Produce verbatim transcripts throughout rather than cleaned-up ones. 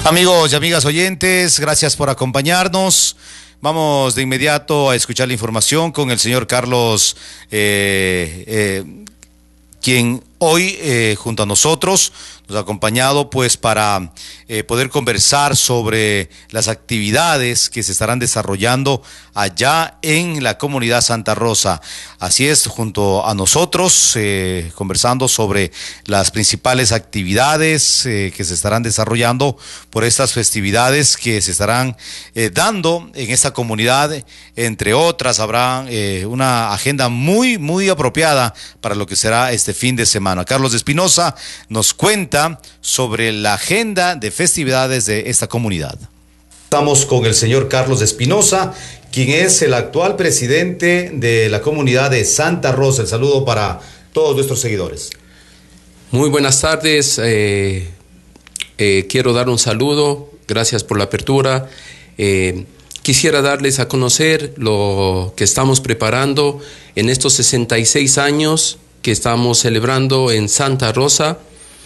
Amigos y amigas oyentes, gracias por acompañarnos. Vamos de inmediato a escuchar la información con el señor Carlos, eh, eh, quien hoy eh, junto a nosotros nos ha acompañado pues para eh, poder conversar sobre las actividades que se estarán desarrollando allá en la comunidad Santa Rosa. Así es, junto a nosotros, eh, conversando sobre las principales actividades eh, que se estarán desarrollando por estas festividades que se estarán eh, dando en esta comunidad. Entre otras, habrá eh, una agenda muy, muy apropiada para lo que será este fin de semana. Carlos Espinosa nos cuenta sobre la agenda de festividades de esta comunidad. Estamos con el señor Carlos Espinosa, quien es el actual presidente de la comunidad de Santa Rosa. El saludo para todos nuestros seguidores. Muy buenas tardes. Eh, eh, quiero dar un saludo. Gracias por la apertura. Eh, quisiera darles a conocer lo que estamos preparando en estos sesenta y seis años que estamos celebrando en Santa Rosa.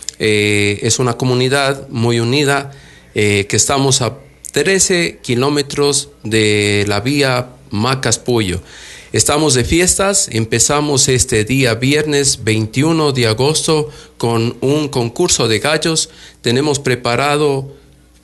Eh, es una comunidad muy unida, eh, que estamos a trece kilómetros de la vía Macas-Puyo. Estamos de fiestas, empezamos este día viernes veintiuno de agosto con un concurso de gallos. Tenemos preparado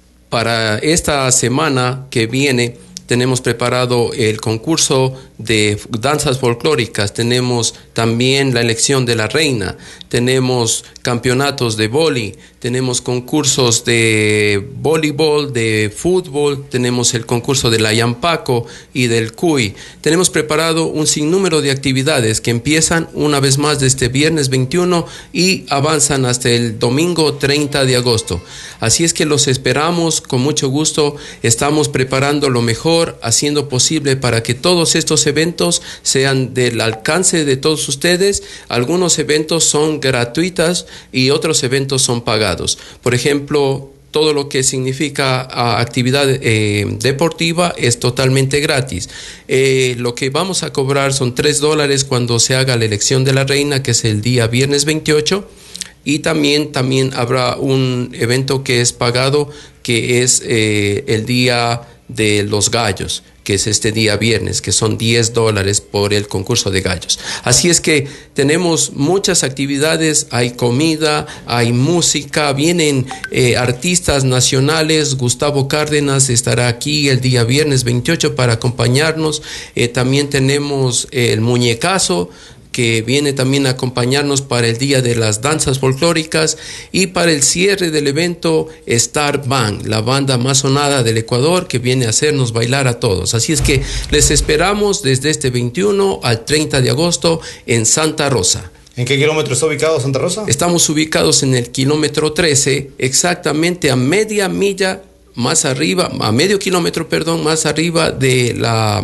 para esta semana que viene, tenemos preparado el concurso de danzas folclóricas, tenemos también la elección de la reina, tenemos campeonatos de vóley, tenemos concursos de voleibol, de fútbol, tenemos el concurso de la Yampaco y del Cuy. Tenemos preparado un sinnúmero de actividades que empiezan una vez más desde viernes veintiuno y avanzan hasta el domingo treinta de agosto. Así es que los esperamos con mucho gusto, estamos preparando lo mejor, haciendo posible para que todos estos eventos sean del alcance de todos ustedes. Algunos eventos son gratuitos y otros eventos son pagados. Por ejemplo, todo lo que significa uh, actividad eh, deportiva es totalmente gratis. Eh, lo que vamos a cobrar son tres dólares cuando se haga la elección de la reina, que es el día viernes veintiocho. Y también, también habrá un evento que es pagado, que es eh, el día de los gallos, que es este día viernes, que son diez dólares por el concurso de gallos. Así es que tenemos muchas actividades, hay comida, hay música, vienen eh, artistas nacionales. Gustavo Cárdenas estará aquí el día viernes veintiocho para acompañarnos. Eh, también tenemos el muñecazo, que viene también a acompañarnos para el día de las danzas folclóricas, y para el cierre del evento Star Band, la banda más sonada del Ecuador, que viene a hacernos bailar a todos. Así es que les esperamos desde este veintiuno al treinta de agosto en Santa Rosa. ¿En qué kilómetro está ubicado Santa Rosa? Estamos ubicados en el kilómetro trece, exactamente a media milla más arriba, a medio kilómetro, perdón, más arriba de la...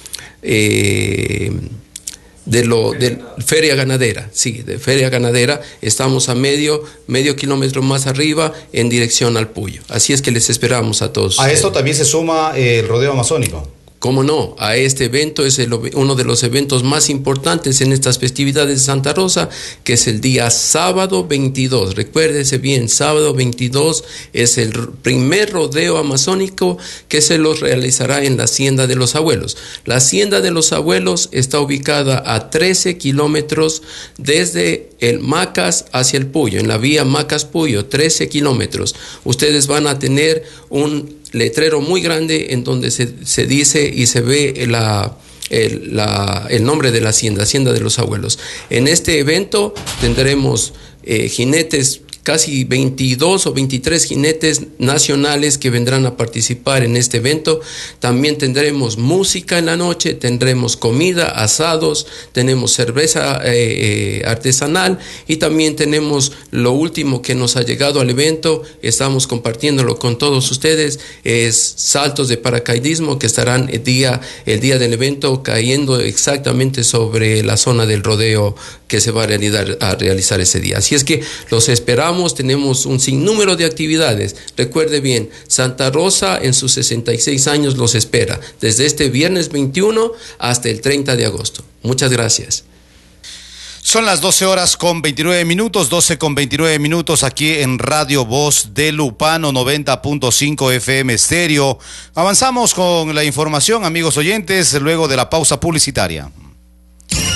Eh, de lo de feria ganadera, sí, de feria ganadera. Estamos a medio medio kilómetro más arriba en dirección al Puyo. Así es que les esperamos a todos. A esto también se suma el rodeo amazónico. ¿Cómo no? A este evento es el, uno de los eventos más importantes en estas festividades de Santa Rosa, que es el día sábado veintidós. Recuérdese bien, sábado veintidós es el primer rodeo amazónico que se los realizará en la Hacienda de los Abuelos. La Hacienda de los Abuelos está ubicada a trece kilómetros desde el Macas hacia el Puyo, en la vía Macas-Puyo, trece kilómetros. Ustedes van a tener un letrero muy grande en donde se, se dice y se ve la, el, la, el nombre de la hacienda, Hacienda de los Abuelos. En este evento tendremos eh, jinetes, casi veintidós o veintitrés jinetes nacionales que vendrán a participar en este evento. También tendremos música en la noche, tendremos comida, asados, tenemos cerveza eh, eh, artesanal, y también tenemos lo último que nos ha llegado al evento, estamos compartiéndolo con todos ustedes, es saltos de paracaidismo que estarán el día, el día del evento cayendo exactamente sobre la zona del rodeo que se va a realizar, a realizar ese día. Así es que los esperamos. Tenemos un sinnúmero de actividades. Recuerde bien, Santa Rosa en sus sesenta y seis años los espera, desde este viernes veintiuno hasta el treinta de agosto. Muchas gracias. Son las doce horas con veintinueve minutos, doce con veintinueve minutos aquí en Radio Voz de Lupano noventa punto cinco F M Estéreo. Avanzamos con la información, amigos oyentes, luego de la pausa publicitaria.